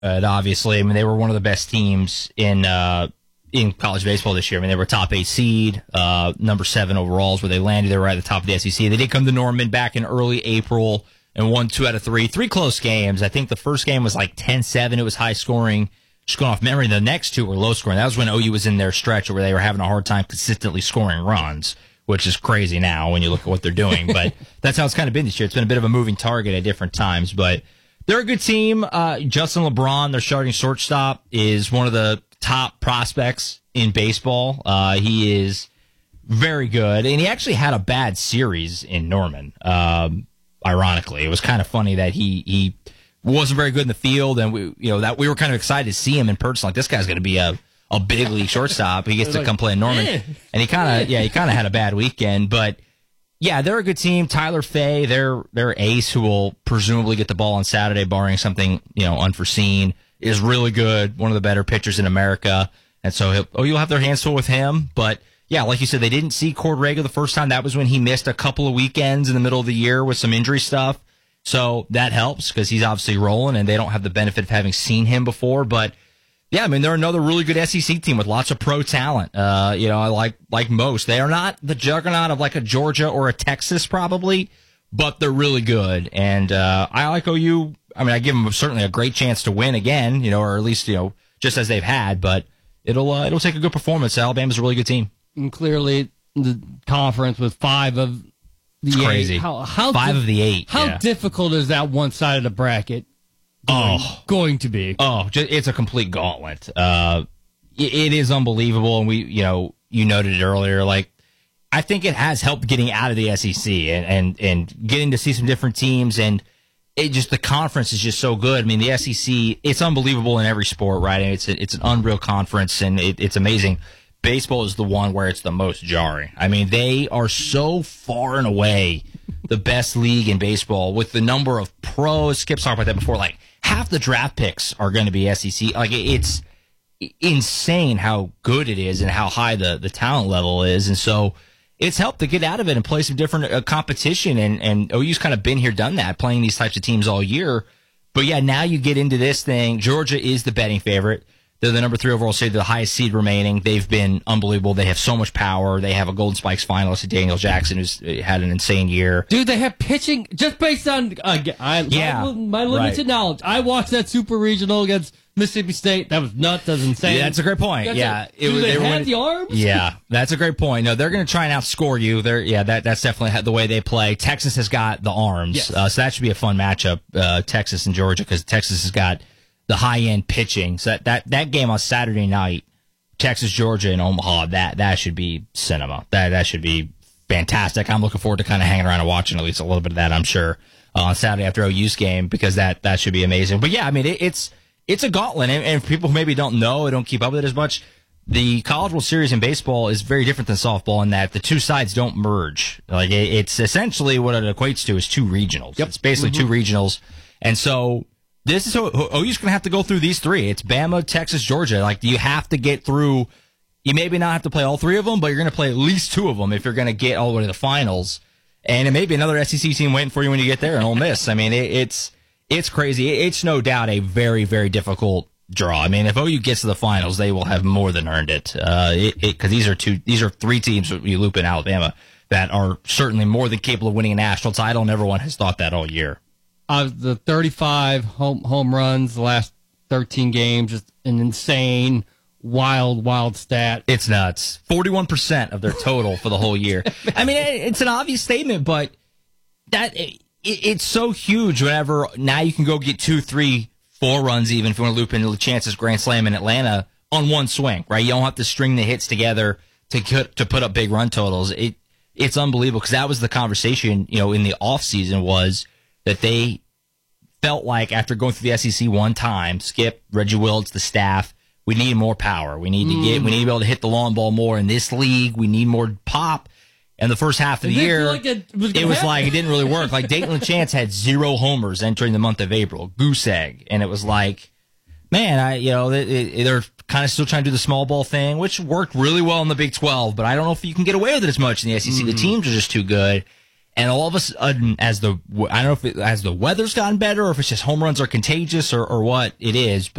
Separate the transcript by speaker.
Speaker 1: Obviously, I mean, they were one of the best teams in college baseball this year. I mean, they were a top 8 seed, number 7 overall is where they landed. They were right at the top of the SEC. They did come to Norman back in early April and won 2 out of 3. 3 close games. I think the first game was like 10-7. It was high scoring. Just going off memory, the next 2 were low scoring. That was when OU was in their stretch where they were having a hard time consistently scoring runs, which is crazy now when you look at what they're doing. But that's how it's kind of been this year. It's been a bit of a moving target at different times. But they're a good team. Justin LeBron, their starting shortstop, is one of the top prospects in baseball. He is very good. And he actually had a bad series in Norman, ironically. It was kind of funny that he wasn't very good in the field, and we were kind of excited to see him in person. Like, this guy's going to be a big league shortstop. He gets to come play in Norman, and he kind of had a bad weekend. But yeah, they're a good team. Tyler Fay, their ace, who will presumably get the ball on Saturday, barring something unforeseen, is really good. One of the better pitchers in America, and so you'll have their hands full with him. But yeah, like you said, they didn't see Cordrego the first time. That was when he missed a couple of weekends in the middle of the year with some injury stuff. So that helps because he's obviously rolling, and they don't have the benefit of having seen him before. But yeah, I mean, they're another really good SEC team with lots of pro talent. Like most, they are not the juggernaut of like a Georgia or a Texas probably, but they're really good. And I like OU. I mean, I give them certainly a great chance to win again, or at least just as they've had. But it'll take a good performance. Alabama's a really good team.
Speaker 2: And clearly, the conference with 5 of the
Speaker 1: it's
Speaker 2: 8.
Speaker 1: Crazy. How 5 of the 8.
Speaker 2: How difficult is that one side of the bracket going to be?
Speaker 1: It's a complete gauntlet. It is unbelievable, and you noted it earlier. Like, I think it has helped getting out of the SEC and getting to see some different teams, and the conference is just so good. I mean, the SEC, it's unbelievable in every sport, right? And it's an unreal conference, and it's amazing. Baseball is the one where it's the most jarring. I mean, they are so far and away the best league in baseball with the number of pros. Skip's talked about that before. Like, half the draft picks are going to be SEC. Like, it's insane how good it is and how high the talent level is. And so it's helped to get out of it and play some different competition. And OU's kind of been here, done that, playing these types of teams all year. But yeah, now you get into this thing. Georgia is the betting favorite. They're the number 3 overall seed, the highest seed remaining. They've been unbelievable. They have so much power. They have a Golden Spikes finalist, Daniel Jackson, who's had an insane year.
Speaker 2: Dude, they have pitching just based on my limited knowledge. I watched that Super Regional against Mississippi State. That was nuts. That was insane.
Speaker 1: Yeah, that's a great point.
Speaker 2: They have the arms?
Speaker 1: Yeah, that's a great point. No, they're going to try and outscore you. That's definitely the way they play. Texas has got the arms,
Speaker 2: yes.
Speaker 1: So that should be a fun matchup, Texas and Georgia, because Texas has got the high-end pitching. So that game on Saturday night, Texas, Georgia, and Omaha, that should be cinema. That should be fantastic. I'm looking forward to kind of hanging around and watching at least a little bit of that, I'm sure, on Saturday after OU's game, because that should be amazing. But yeah, I mean, it's a gauntlet, and people who maybe don't know or don't keep up with it as much, the College World Series in baseball is very different than softball in that the two sides don't merge. Like, it's essentially what it equates to is 2 regionals.
Speaker 2: Yep.
Speaker 1: It's basically 2 regionals. And so this is OU's going to have to go through these 3. It's Bama, Texas, Georgia. Like, you have to get through. You maybe not have to play all 3 of them, but you're going to play at least 2 of them if you're going to get all the way to the finals. And it may be another SEC team waiting for you when you get there in Ole Miss. I mean, it's crazy. It's no doubt a very, very difficult draw. I mean, if OU gets to the finals, they will have more than earned it. Because these are 3 teams, you loop in Alabama, that are certainly more than capable of winning a national title, and everyone has thought that all year.
Speaker 2: The 35 home runs the last 13 games, just an insane, wild stat.
Speaker 1: It's nuts. 41% of their total for the whole year. I mean, it's an obvious statement, but it's so huge whenever now you can go get 2, 3, 4 runs even if you want to loop into the chances Grand Slam in Atlanta on one swing, right? You don't have to string the hits together to put up big run totals. It's unbelievable because that was the conversation, in the offseason was that they felt like after going through the SEC one time, Skip, Reggie Wilds, the staff, we need more power. We need to we need to be able to hit the long ball more in this league. We need more pop. And the first half of the year, it was like it didn't really work. Like Dayton Chance had 0 homers entering the month of April, goose egg, and it was like, man, they're kind of still trying to do the small ball thing, which worked really well in the Big 12, but I don't know if you can get away with it as much in the SEC. The teams are just too good. And all of a sudden, I don't know if as the weather's gotten better or if it's just home runs are contagious or what it is,